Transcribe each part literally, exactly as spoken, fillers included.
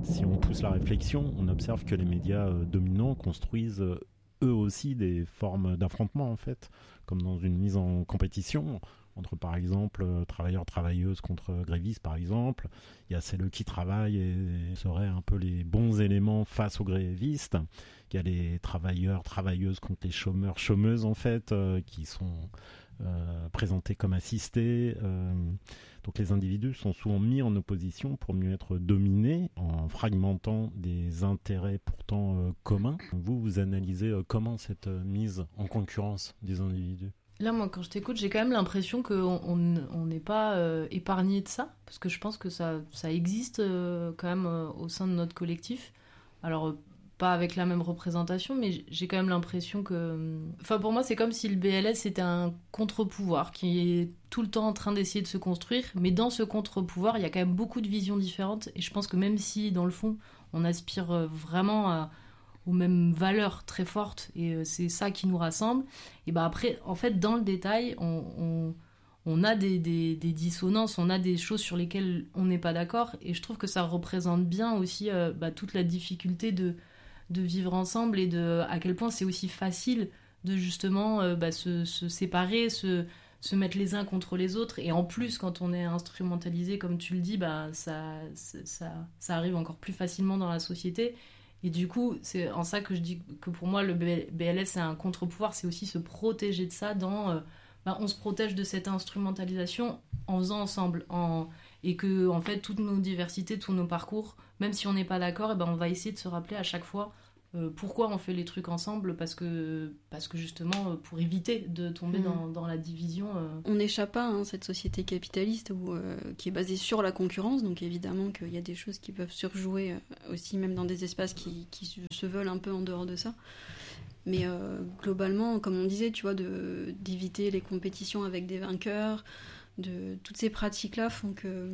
Si on pousse la réflexion, on observe que les médias euh, dominants construisent euh, eux aussi des formes d'affrontement en fait, comme dans une mise en compétition entre par exemple euh, travailleurs travailleuses contre grévistes par exemple. Il y a celles qui travaillent et seraient un peu les bons éléments face aux grévistes. Il y a les travailleurs travailleuses contre les chômeurs chômeuses en fait, euh, qui sont euh, présentés comme assistés. Euh, donc les individus sont souvent mis en opposition pour mieux être dominés en fragmentant des intérêts pourtant euh, communs. Vous, vous analysez euh, comment cette euh, mise en concurrence des individus? Là, moi, quand je t'écoute, j'ai quand même l'impression qu'on n'est pas euh, épargné de ça, parce que je pense que ça, ça existe euh, quand même euh, au sein de notre collectif. Alors, euh, pas avec la même représentation, mais j'ai quand même l'impression que... Enfin, pour moi, c'est comme si le B L S c'était un contre-pouvoir qui est tout le temps en train d'essayer de se construire, mais dans ce contre-pouvoir, il y a quand même beaucoup de visions différentes, et je pense que même si, dans le fond, on aspire vraiment à... aux mêmes valeurs très fortes, et euh, c'est ça qui nous rassemble, et ben après, en fait, dans le détail, on, on, on a des, des, des dissonances, on a des choses sur lesquelles on n'est pas d'accord, et je trouve que ça représente bien aussi euh, bah, toute la difficulté de, de vivre ensemble, et de à quel point c'est aussi facile de justement euh, bah, se, se séparer, se, se mettre les uns contre les autres, et en plus, quand on est instrumentalisé, comme tu le dis, bah, ça, ça, ça arrive encore plus facilement dans la société. Et du coup, c'est en ça que je dis que pour moi, le B L S, c'est un contre-pouvoir, c'est aussi se protéger de ça dans... Euh, bah, on se protège de cette instrumentalisation en faisant ensemble. En, et que, en fait, toutes nos diversités, tous nos parcours, même si on n'est pas d'accord, et ben, on va essayer de se rappeler à chaque fois euh, pourquoi on fait les trucs ensemble, parce que, parce que justement, pour éviter de tomber mmh. dans, dans la division. Euh... On n'échappe pas à hein, cette société capitaliste où, euh, qui est basée sur la concurrence, donc évidemment qu'il y a des choses qui peuvent surjouer euh, aussi, même dans des espaces qui, qui se veulent un peu en dehors de ça. Mais euh, globalement, comme on disait, tu vois, de, d'éviter les compétitions avec des vainqueurs, de, toutes ces pratiques-là font que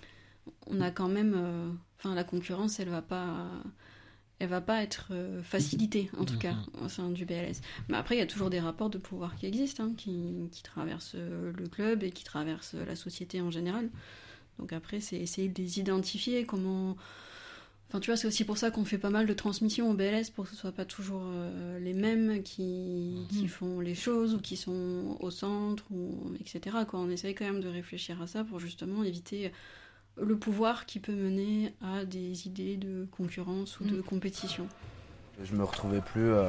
on a quand même... Enfin, euh, la concurrence, elle va pas... elle va pas être euh, facilitée, en tout cas, au sein du B L S. Mais après, il y a toujours des rapports de pouvoir qui existent, hein, qui, qui traversent euh, le club et qui traversent la société en général. Donc après, c'est essayer de les identifier, comment... Enfin, tu vois, c'est aussi pour ça qu'on fait pas mal de transmissions au B L S, pour que ce soit pas toujours euh, les mêmes qui, mmh. qui font les choses, ou qui sont au centre, ou, et cetera, quoi. On essaye quand même de réfléchir à ça pour justement éviter... le pouvoir qui peut mener à des idées de concurrence ou de compétition. Je me retrouvais plus euh,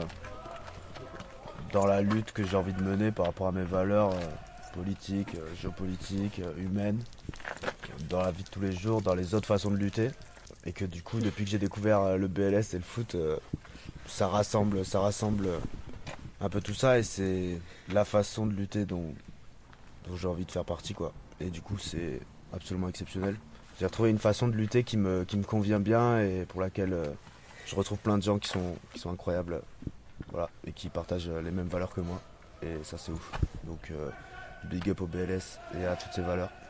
dans la lutte que j'ai envie de mener par rapport à mes valeurs euh, politiques, euh, géopolitiques, euh, humaines, dans la vie de tous les jours, dans les autres façons de lutter. Et que du coup, depuis que j'ai découvert euh, le B L S et le foot, euh, ça rassemble, ça rassemble un peu tout ça, et c'est la façon de lutter dont, dont j'ai envie de faire partie, quoi. Et du coup, c'est absolument exceptionnel. J'ai retrouvé une façon de lutter qui me, qui me convient bien, et pour laquelle euh, je retrouve plein de gens qui sont, qui sont incroyables, euh, voilà, et qui partagent les mêmes valeurs que moi, et ça c'est ouf. Donc euh, big up au B L S et à toutes ces valeurs.